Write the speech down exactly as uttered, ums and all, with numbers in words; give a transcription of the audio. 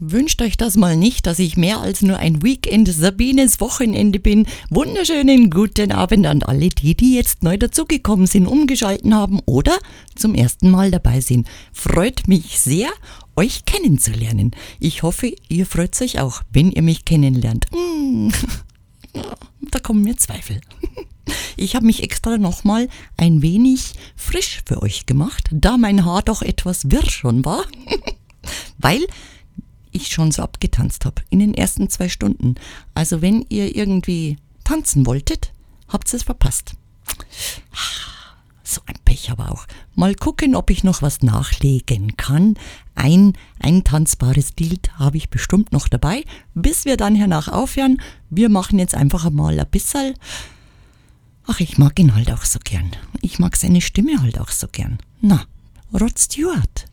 Wünscht euch das mal nicht, dass ich mehr als nur ein Weekend Sabines Wochenende bin. Wunderschönen guten Abend an alle die, die jetzt neu dazugekommen sind, umgeschalten haben oder zum ersten Mal dabei sind. Freut mich sehr, euch kennenzulernen. Ich hoffe, ihr freut euch auch, wenn ihr mich kennenlernt. Hm. Ja, da kommen mir Zweifel. Ich habe mich extra nochmal ein wenig frisch für euch gemacht, da mein Haar doch etwas wirr schon war, weil ich schon so abgetanzt habe in den ersten zwei Stunden. Also wenn ihr irgendwie tanzen wolltet, habt ihr es verpasst. So ein Pech aber auch. Mal gucken, ob ich noch was nachlegen kann. Ein, ein tanzbares Lied habe ich bestimmt noch dabei, bis wir dann hernach aufhören. Wir machen jetzt einfach mal ein bisschen. Ach, ich mag ihn halt auch so gern. Ich mag seine Stimme halt auch so gern. Na, Rod Stewart.